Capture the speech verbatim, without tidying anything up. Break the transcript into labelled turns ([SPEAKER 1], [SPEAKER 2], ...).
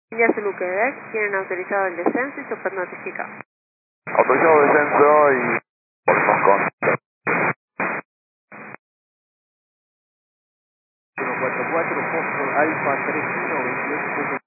[SPEAKER 1] India Zulu Quebec, tienen autorizado el descenso y super notificado.
[SPEAKER 2] Autorizado descenso y...
[SPEAKER 3] uno cuatro cuatro, Foxtrot Alfa tres uno veintiocho.